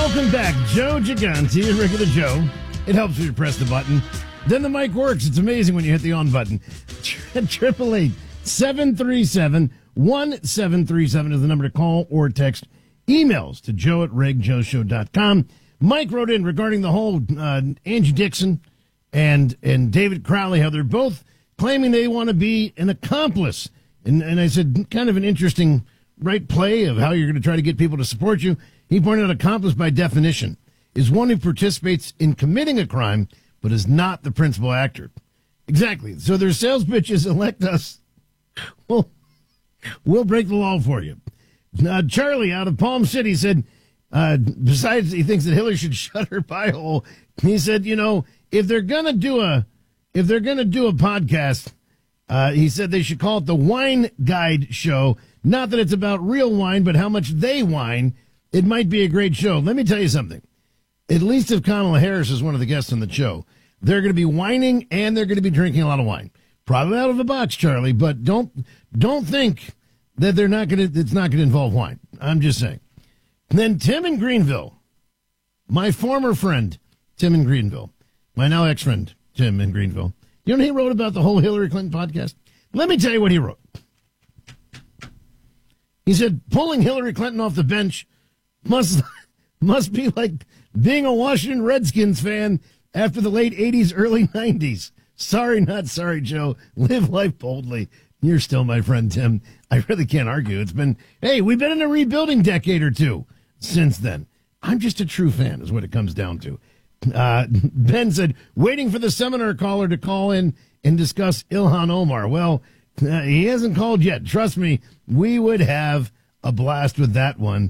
Welcome back, Joe Gigante and Rick of the Joe. It helps when you press the button. Then the mic works. It's amazing when you hit the on button. 888-737-1737 is the number to call or text. Emails to joe@regjoeshow.com. Mike wrote in regarding the whole Angie Dixon and David Crowley, how they're both claiming they want to be an accomplice. And I said, kind of an interesting right play of how you're going to try to get people to support you. He pointed out accomplice by definition is one who participates in committing a crime but is not the principal actor. Exactly. So their sales pitches, elect us. Well, we'll break the law for you. Charlie out of Palm City said, besides he thinks that Hillary should shut her pie hole, he said, you know, if they're gonna do a podcast, he said they should call it the Wine Guide Show. Not that it's about real wine, but how much they wine. It might be a great show. Let me tell you something. At least if Kamala Harris is one of the guests on the show, they're going to be whining and they're going to be drinking a lot of wine. Probably out of the box, Charlie, but don't think that it's not going to involve wine. I'm just saying. And then Tim in Greenville, my former friend, Tim in Greenville, my now ex-friend, Tim in Greenville. You know what he wrote about the whole Hillary Clinton podcast? Let me tell you what he wrote. He said, pulling Hillary Clinton off the bench must be like being a Washington Redskins fan after the late 80s, early 90s. Sorry, not sorry, Joe. Live life boldly. You're still my friend, Tim. I really can't argue. We've been in a rebuilding decade or two since then. I'm just a true fan is what it comes down to. Ben said, waiting for the seminar caller to call in and discuss Ilhan Omar. Well, he hasn't called yet. Trust me, we would have a blast with that one.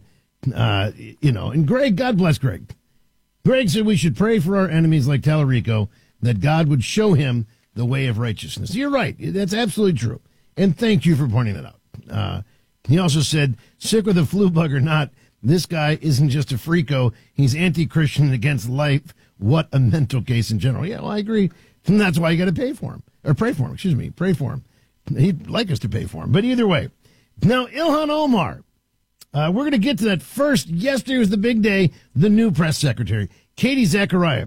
And Greg, God bless Greg. Greg said we should pray for our enemies like Tallarico, that God would show him the way of righteousness. You're right. That's absolutely true. And thank you for pointing that out. He also said, sick with the flu bug or not, this guy isn't just a freako. He's anti-Christian and against life. What a mental case in general. Yeah, well, I agree. And that's why you got to pay for him. Or pray for him, Pray for him. He'd like us to pay for him. But either way. Now, Ilhan Omar. We're going to get to that first. Yesterday was the big day. The new press secretary, Katie Zachariah,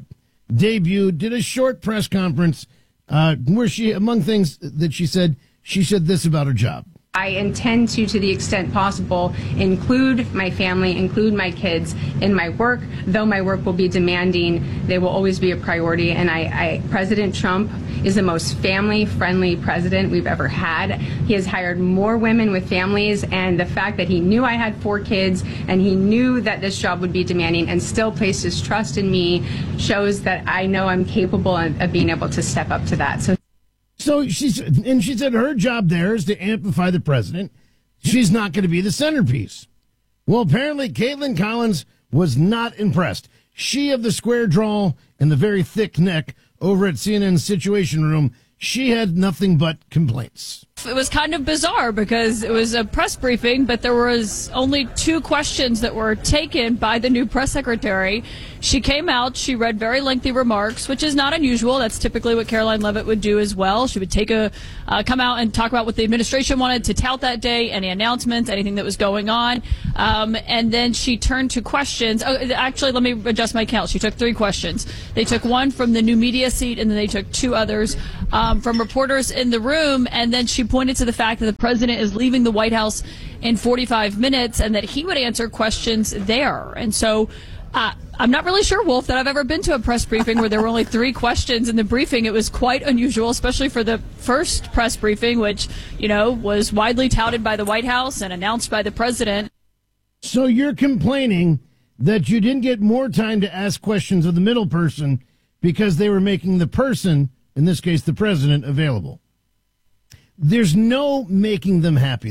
did a short press conference where she, among things that she said this about her job. I intend to the extent possible, include my family, include my kids in my work. Though my work will be demanding, they will always be a priority. And President Trump is the most family-friendly president we've ever had. He has hired more women with families, and the fact that he knew I had 4 kids and he knew that this job would be demanding and still placed his trust in me shows that I know I'm capable of being able to step up to that. So she said her job there is to amplify the president. She's not going to be the centerpiece. Well, apparently Caitlin Collins was not impressed. She of the square drawl and the very thick neck over at CNN's Situation Room, she had nothing but complaints. It was kind of bizarre because it was a press briefing, but there was only 2 questions that were taken by the new press secretary. She came out, she read very lengthy remarks, which is not unusual. That's typically what Caroline Leavitt would do as well. She would come out and talk about what the administration wanted to tout that day, any announcements, anything that was going on. And then she turned to questions. Oh, actually, let me adjust my count. She took 3 questions. They took 1 from the new media seat, and then they took 2 others from reporters in the room. And then she pointed to the fact that the president is leaving the White House in 45 minutes and that he would answer questions there. And so I'm not really sure, Wolf, that I've ever been to a press briefing where there were only 3 questions in the briefing. It was quite unusual, especially for the first press briefing, which, was widely touted by the White House and announced by the president. So you're complaining that you didn't get more time to ask questions of the middle person because they were making the person, in this case the president, available. There's no making them happy.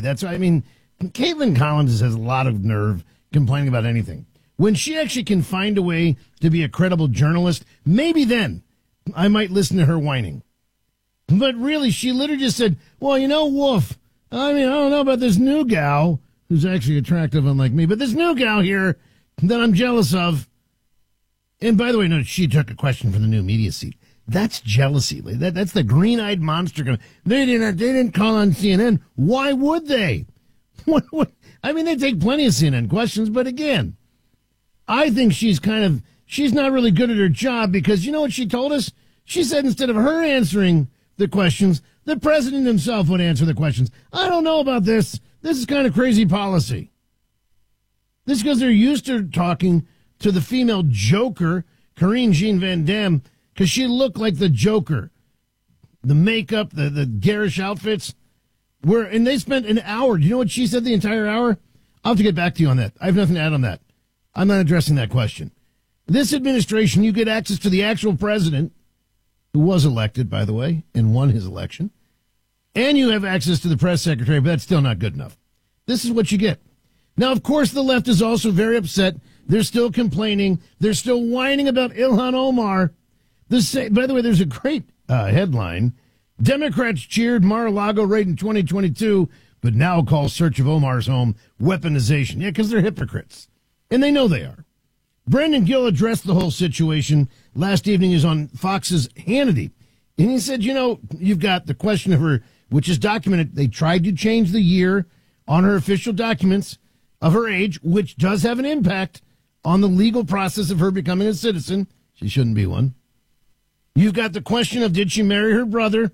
Caitlin Collins has a lot of nerve complaining about anything. When she actually can find a way to be a credible journalist, maybe then I might listen to her whining. But really, she literally just said, well, Wolf, I don't know about this new gal who's actually attractive, unlike me, but this new gal here that I'm jealous of. And by the way, no, she took a question from the new media seat. That's jealousy. That's the green-eyed monster. They didn't call on CNN. Why would they? They take plenty of CNN questions, but again, I think she's not really good at her job because you know what she told us? She said instead of her answering the questions, the president himself would answer the questions. I don't know about this. This is kind of crazy policy. This is because they're used to talking to the female Joker, Karine Jean-Van because she looked like the Joker. The makeup, the garish outfits. And they spent an hour. Do you know what she said the entire hour? I'll have to get back to you on that. I have nothing to add on that. I'm not addressing that question. This administration, you get access to the actual president, who was elected, by the way, and won his election. And you have access to the press secretary, but that's still not good enough. This is what you get. Now, of course, the left is also very upset. They're still complaining. They're still whining about Ilhan Omar. By the way, there's a great headline. Democrats cheered Mar-a-Lago raid in 2022, but now call search of Omar's home weaponization. Yeah, because they're hypocrites. And they know they are. Brendan Gill addressed the whole situation last evening. He was on Fox's Hannity. And he said, you know, you've got the question of her, which is documented. They tried to change the year on her official documents of her age, which does have an impact on the legal process of her becoming a citizen. She shouldn't be one. You've got the question of did she marry her brother?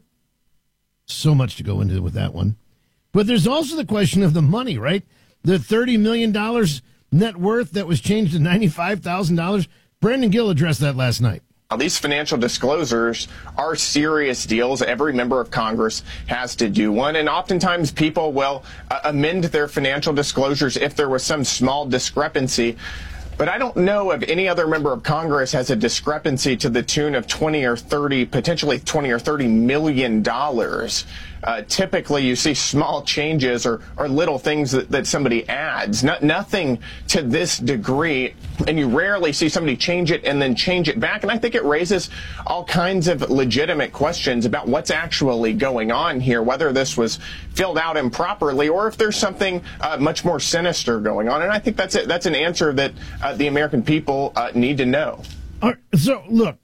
So much to go into with that one. But there's also the question of the money, right? The $30 million net worth that was changed to $95,000. Brendan Gill addressed that last night. These financial disclosures are serious deals. Every member of Congress has to do one. And oftentimes people will amend their financial disclosures if there was some small discrepancy. But I don't know if any other member of Congress has a discrepancy to the tune of 20 or 30, potentially 20 or 30 million dollars. Typically, you see small changes or little things that somebody adds. Nothing to this degree, and you rarely see somebody change it and then change it back. And I think it raises all kinds of legitimate questions about what's actually going on here, whether this was filled out improperly or if there's something much more sinister going on. And I think that's it. That's an answer that the American people need to know. So, look,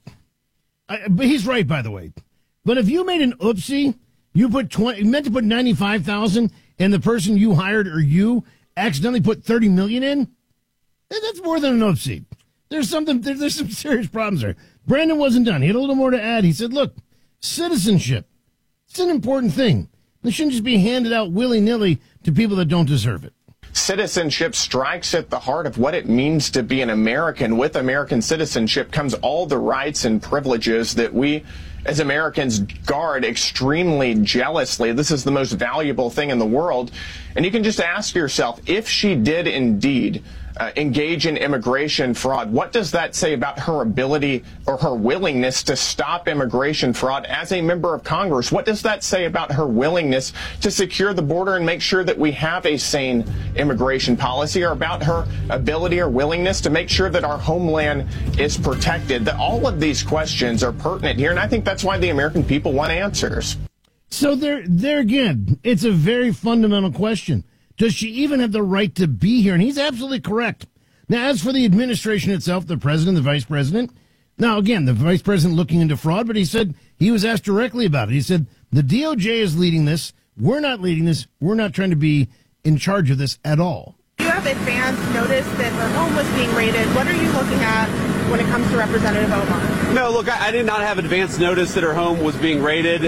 but he's right, by the way. But if you made an oopsie, you meant to put 95,000, and the person you hired or you accidentally put 30 million in. That's more than an oopsie. There's some serious problems there. Brandon wasn't done. He had a little more to add. He said, "Look, citizenship. It's an important thing. It shouldn't just be handed out willy-nilly to people that don't deserve it." Citizenship strikes at the heart of what it means to be an American. With American citizenship comes all the rights and privileges that we as Americans guard extremely jealously. This is the most valuable thing in the world. And you can just ask yourself, if she did indeed engage in immigration fraud, what does that say about her ability or her willingness to stop immigration fraud as a member of Congress? What does that say about her willingness to secure the border and make sure that we have a sane immigration policy, or about her ability or willingness to make sure that our homeland is protected? That all of these questions are pertinent here, and I think that's why the American people want answers. So there again, it's a very fundamental question. Does she even have the right to be here? And he's absolutely correct. Now, as for the administration itself, the president, the vice president, now, again, the vice president looking into fraud, but he said he was asked directly about it. He said, the DOJ is leading this. We're not leading this. We're not trying to be in charge of this at all. You have advance notice that her home was being raided. What are you looking at when it comes to Representative Omar? No, look, I did not have advance notice that her home was being raided.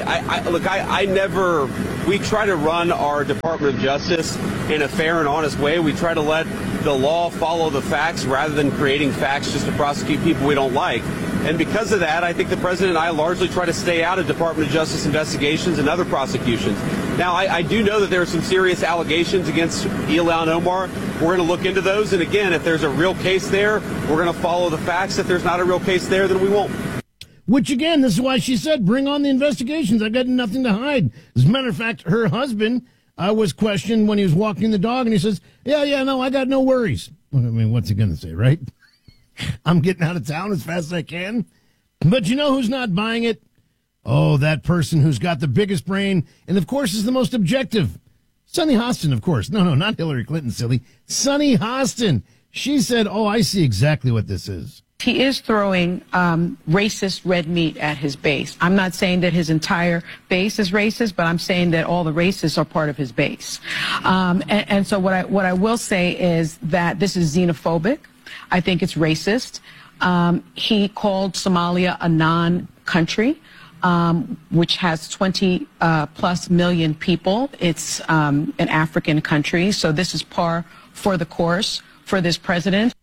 We try to run our Department of Justice in a fair and honest way. We try to let the law follow the facts rather than creating facts just to prosecute people we don't like. And because of that, I think the president and I largely try to stay out of Department of Justice investigations and other prosecutions. Now, I do know that there are some serious allegations against Ilhan Omar. We're going to look into those. And again, if there's a real case there, we're going to follow the facts. If there's not a real case there, then we won't. Which, again, this is why she said, bring on the investigations. I've got nothing to hide. As a matter of fact, her husband was questioned when he was walking the dog, and he says, no, I got no worries. Well, I mean, what's he going to say, right? I'm getting out of town as fast as I can. But you know who's not buying it? Oh, that person who's got the biggest brain and, of course, is the most objective. Sunny Hostin, of course. No, not Hillary Clinton, silly. Sunny Hostin. She said, I see exactly what this is. He is throwing racist red meat at his base. I'm not saying that his entire base is racist, but I'm saying that all the racists are part of his base. And so what I will say is that this is xenophobic. I think it's racist. He called Somalia a non-country, which has 20 plus million people. It's an African country. So this is par for the course for this president.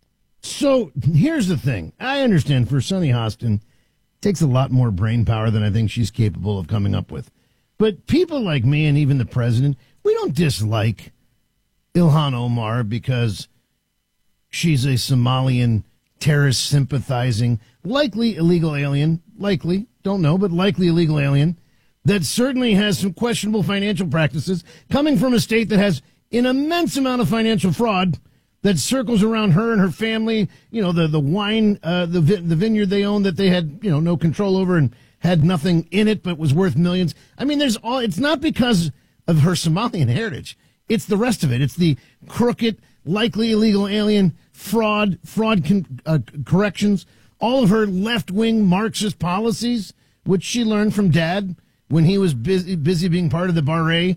So here's the thing. I understand for Sunny Hostin, it takes a lot more brain power than I think she's capable of coming up with. But people like me and even the president, we don't dislike Ilhan Omar because she's a Somalian terrorist sympathizing, likely illegal alien, likely, don't know, but likely illegal alien that certainly has some questionable financial practices coming from a state that has an immense amount of financial fraud that circles around her and her family, you know, the wine, the vineyard they own that they had, you know, no control over and had nothing in it but was worth millions. I mean, it's not because of her Somalian heritage. It's the rest of it. It's the crooked, likely illegal alien fraud corrections, all of her left-wing Marxist policies, which she learned from Dad when he was busy being part of the Barre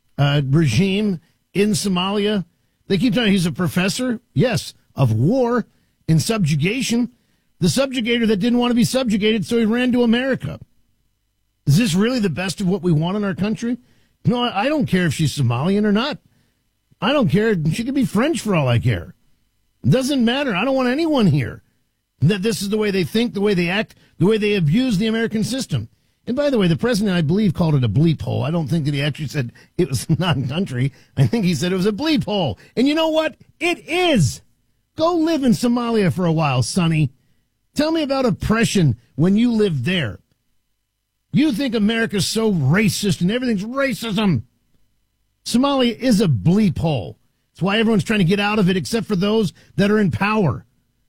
regime in Somalia. They keep telling he's a professor, yes, of war and subjugation. The subjugator that didn't want to be subjugated, so he ran to America. Is this really the best of what we want in our country? No, I don't care if she's Somalian or not. I don't care. She could be French for all I care. It doesn't matter. I don't want anyone here. That this is the way they think, the way they act, the way they abuse the American system. And by the way, the president, I believe, called it a bleep hole. I don't think that he actually said it was non-country. I think he said it was a bleep hole. And you know what? It is. Go live in Somalia for a while, Sonny. Tell me about oppression when you lived there. You think America's so racist and everything's racism. Somalia is a bleep hole. That's why everyone's trying to get out of it except for those that are in power.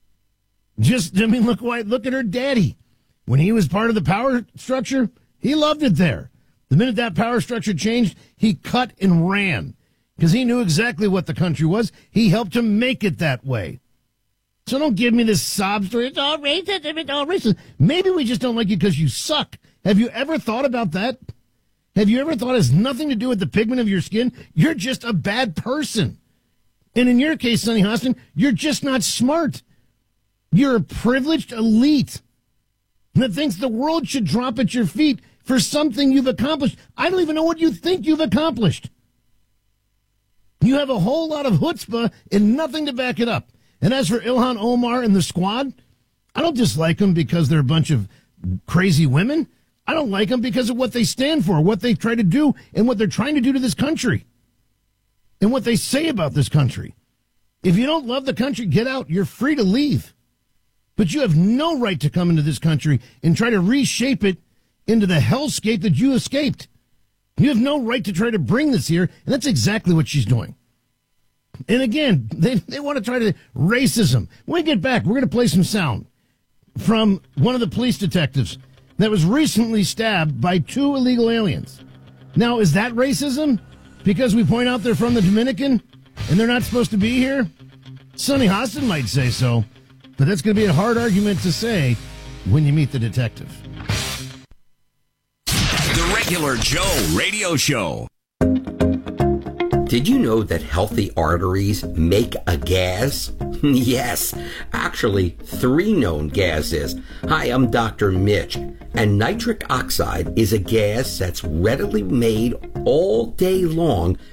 Look at her daddy. When he was part of the power structure, he loved it there. The minute that power structure changed, he cut and ran because he knew exactly what the country was. He helped to make it that way. So don't give me this sob story. It's all racist. It's all racist. Maybe we just don't like you because you suck. Have you ever thought about that? Have you ever thought it has nothing to do with the pigment of your skin? You're just a bad person. And in your case, Sunny Hostin, you're just not smart. You're a privileged elite that thinks the world should drop at your feet for something you've accomplished. I don't even know what you think you've accomplished. You have a whole lot of chutzpah and nothing to back it up. And as for Ilhan Omar and the squad, I don't dislike them because they're a bunch of crazy women. I don't like them because of what they stand for, what they try to do, and what they're trying to do to this country, and what they say about this country. If you don't love the country, get out. You're free to leave. But you have no right to come into this country and try to reshape it into the hellscape that you escaped. You have no right to try to bring this here, and that's exactly what she's doing. And again, they want to try to racism. When we get back, we're going to play some sound from one of the police detectives that was recently stabbed by 2 illegal aliens. Now, is that racism? Because we point out they're from the Dominican and they're not supposed to be here? Sunny Hostin might say so, but that's going to be a hard argument to say when you meet the detective. The Regular Joe Radio Show. Did you know that healthy arteries make a gas? Yes, actually 3 known gases. Hi, I'm Dr. Mitch, and nitric oxide is a gas that's readily made all day long